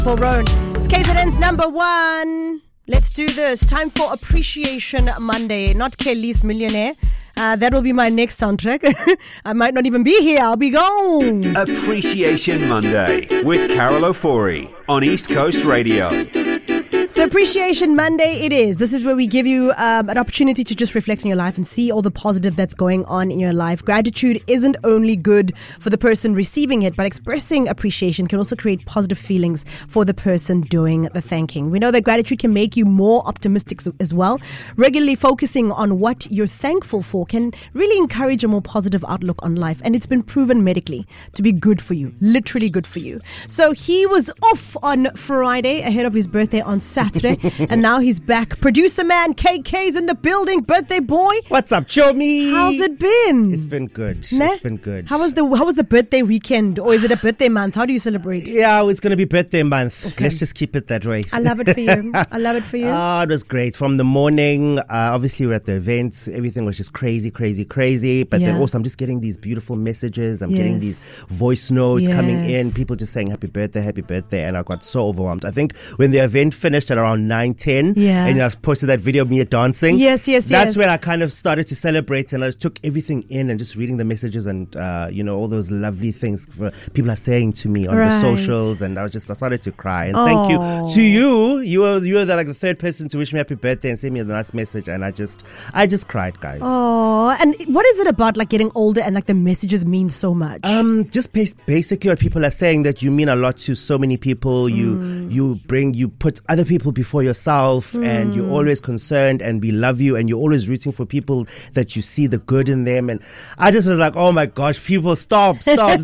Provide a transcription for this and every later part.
Paul Rowan. It's KZN's number one. Let's do this. Time for Appreciation Monday. Not Kelly's Millionaire. That will be my next soundtrack. I might not even be here. I'll be gone. Appreciation Monday with Carol Ofori on East Coast Radio. So Appreciation Monday it is. This is where we give you an opportunity to just reflect on your life and see all the positive that's going on in your life. Gratitude isn't only good for the person receiving it, but expressing appreciation can also create positive feelings for the person doing the thanking. We know that gratitude can make you more optimistic as well. Regularly focusing on what you're thankful for can really encourage a more positive outlook on life. And it's been proven medically to be good for you, literally good for you. So he was off on Friday ahead of his birthday on Saturday, and now he's back. Producer man KK's in the building. Birthday boy, what's up, Chomi? How's it been? It's been good. Nah? It's been good. How was the birthday weekend, or is it a birthday month? How do you celebrate? Yeah, it's gonna be birthday month. Okay. Let's just keep it that way. I love it for you. I love it for you. It was great from the morning. Obviously, we're at the events. Everything was just crazy. But then also, I'm just getting these beautiful messages. I'm getting these voice notes coming in. People just saying happy birthday, and I got so overwhelmed. I think when the event finished at around 9:10, and I posted that video of me dancing. Yes. That's where I kind of started to celebrate, and I took everything in and just reading the messages and all those lovely things people are saying to me on the socials, and I started to cry. And thank you to you. You were the third person to wish me happy birthday and send me a nice message, and I just cried, guys. Oh, and what is it about getting older and the messages mean so much? Just basically what people are saying, that you mean a lot to so many people. You put other people before yourself, and you're always concerned, and we love you, and you're always rooting for people that you see the good in them. And I just was like, oh my gosh, people, stop.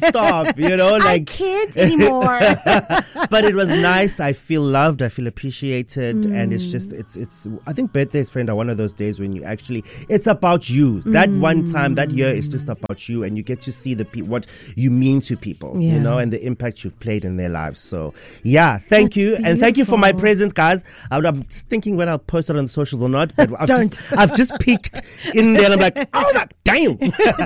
I can't anymore. But it was nice. I feel loved. I feel appreciated, and it's I think birthdays, friend, are one of those days when you actually, it's about you. That one time, that year is just about you, and you get to see what you mean to people, and the impact you've played in their lives. So thank you. Beautiful. And thank you for my present, guys. I'm thinking whether I'll post it on the socials or not, but I've just peeked in there, and I'm like, oh my, damn.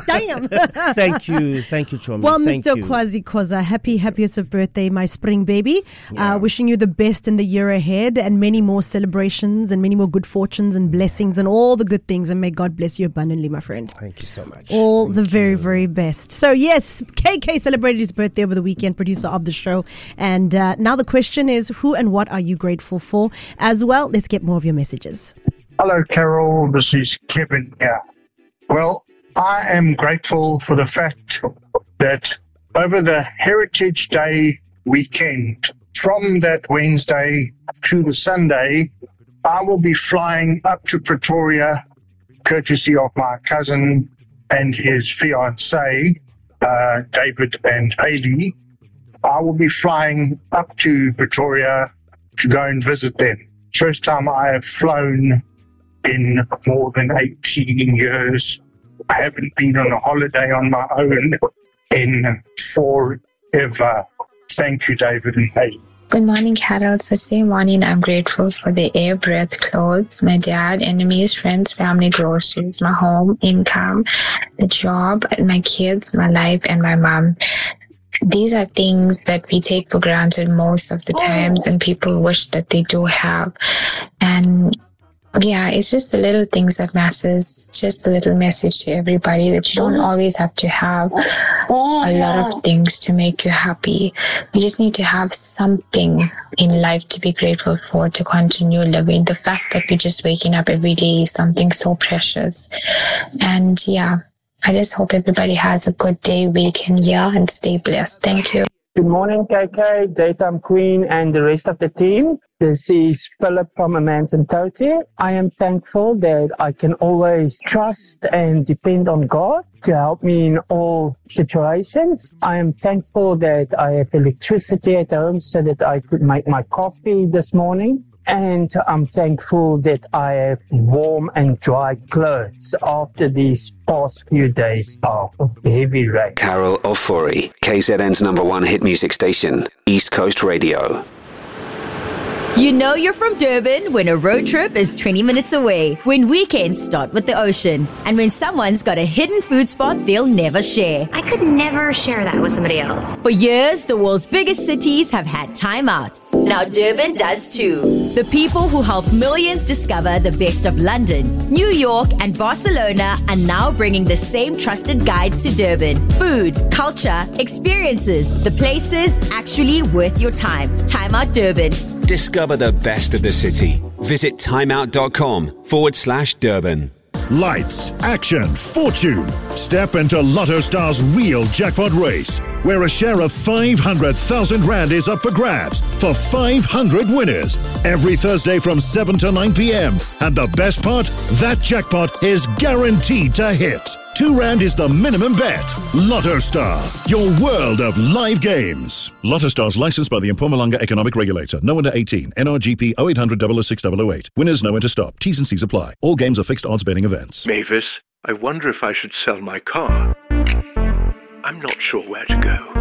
Thank you, Chomi. Well, Mr. Kwazi Koza, happiest of birthday, my spring baby. Wishing you the best in the year ahead, and many more celebrations, and many more good fortunes and blessings, and all the good things, and may God bless you abundantly, my friend. Thank you so much. All the very, very best. So yes, KK celebrated his birthday over the weekend, producer of the show, and now the question is, who and what are you grateful for as well? Let's get more of your messages. Hello, Carol. This is Kevin here. Well, I am grateful for the fact that over the Heritage Day weekend, from that Wednesday to the Sunday, I will be flying up to Pretoria, courtesy of my cousin and his fiancée, David and Hayley. I will be flying up to Pretoria to go and visit them. First time I have flown in more than 18 years. I haven't been on a holiday on my own in forever. Thank you, David and Hayley. Good morning, Carol. So today morning, I'm grateful for the air, breath, clothes, my dad, enemies, friends, family, groceries, my home, income, the job, my kids, my life, and my mom. These are things that we take for granted most of the times, and people wish that they do have. And it's just the little things that matters. Just a little message to everybody that you don't always have to have a lot of things to make you happy. You just need to have something in life to be grateful for, to continue living. The fact that we're just waking up every day is something so precious. And I just hope everybody has a good day, weekend, and stay blessed. Thank you. Good morning, KK, Daytime Queen, and the rest of the team. This is Philip from Amanzimtoti. I am thankful that I can always trust and depend on God to help me in all situations. I am thankful that I have electricity at home so that I could make my coffee this morning. And I'm thankful that I have warm and dry clothes after these past few days of heavy rain. Carol Ofori, KZN's number one hit music station, East Coast Radio. You know you're from Durban when a road trip is 20 minutes away, when weekends start with the ocean, and when someone's got a hidden food spot they'll never share. I could never share that with somebody else. For years, the world's biggest cities have had time out. Now Durban does too. The people who help millions discover the best of London, New York, and Barcelona are now bringing the same trusted guide to Durban. Food, culture, experiences, the places actually worth your time. Time Out Durban. Discover the best of the city. Visit timeout.com/Durban. Lights, action, fortune. Step into Lotto Star's real jackpot race, where a share of 500,000 Rand is up for grabs for 500 winners every Thursday from 7 to 9 p.m. And the best part, that jackpot is guaranteed to hit. 2 Rand is the minimum bet. Lotto Star, your world of live games. Lotto Star's licensed by the Mpumalanga Economic Regulator. No under 18. NRGP 0800 006 008. Winners know when to stop. T's and C's apply. All games are fixed odds betting events. Mavis, I wonder if I should sell my car. I'm not sure where to go.